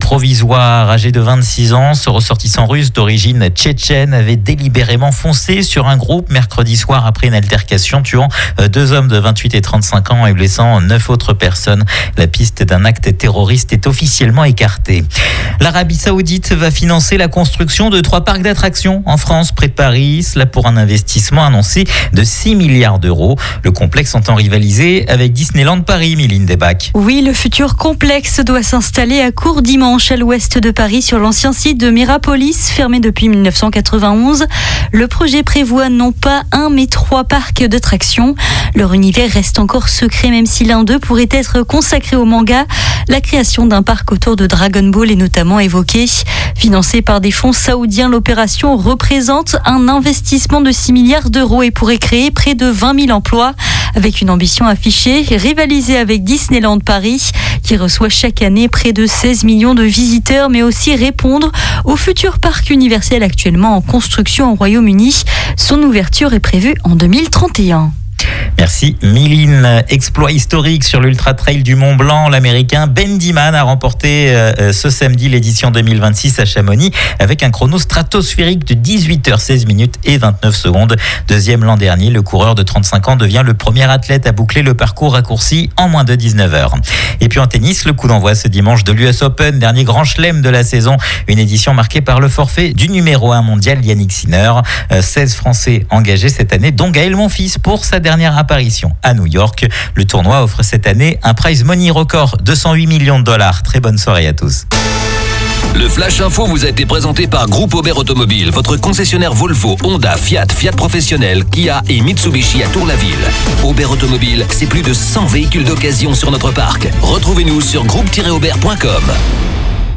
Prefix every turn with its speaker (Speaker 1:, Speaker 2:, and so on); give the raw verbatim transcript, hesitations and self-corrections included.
Speaker 1: provisoire. Âgé de vingt-six ans, ce ressortissant russe d'origine tchétchène avait délibérément foncé sur un groupe mercredi soir après une altercation, tuant deux hommes de vingt-huit et trente-cinq ans et blessant neuf autres personnes. La piste d'un acte terroriste est officiellement écartée. L'Arabie Saoudite va financer la construction de trois parcs d'attractions en France, près de Paris. Cela pour un investissement annoncé de six milliards d'euros. Le complexe entend rivaliser avec Disneyland Paris, Mylène Debac.
Speaker 2: Oui, le futur complexe doit s'installer à Courdimanche, à l'ouest de Paris, sur l'ancien site de Mirapolis, fermé depuis mille neuf cent quatre-vingt-onze. Le projet prévoit non pas un, mais trois parcs d'attractions. Leur univers reste encore secret, même si l'un d'eux pourrait être consacré au manga. La création d'un parc autour de Dragon Ball est notamment évoquée. Financée par des fonds saoudiens, l'opération représente un investissement de six milliards d'euros et pourrait créer près de vingt mille emplois. Avec une ambition affichée, rivaliser avec Disneyland Paris, qui reçoit chaque année près de seize millions de visiteurs, mais aussi répondre au futur parc universel actuellement en construction au Royaume-Uni. Son ouverture est prévue en deux mille trente et un.
Speaker 1: Merci Mylène. Exploit historique sur l'Ultra Trail du Mont Blanc. L'Américain Ben Diman a remporté euh, ce samedi l'édition deux mille vingt-six à Chamonix avec un chrono stratosphérique de dix-huit heures seize minutes et vingt-neuf secondes. Deuxième l'an dernier, le coureur de trente-cinq ans devient le premier athlète à boucler le parcours raccourci en moins de dix-neuf heures. Et puis en tennis, le coup d'envoi ce dimanche de l'U S Open, dernier grand chelem de la saison. Une édition marquée par le forfait du numéro un mondial Yannick Sinner. Euh, seize Français engagés cette année, dont Gaël Monfils pour sa dernière apparition à New York. Le tournoi offre cette année un prize money record, deux cent huit millions de dollars. Très bonne soirée à tous.
Speaker 3: Le Flash Info vous a été présenté par Groupe Aubert Automobile, votre concessionnaire Volvo, Honda, Fiat, Fiat Professionnel, Kia et Mitsubishi à Tour-la-Ville. Aubert Automobile, c'est plus de cent véhicules d'occasion sur notre parc. Retrouvez-nous sur groupe tiret aubert point com.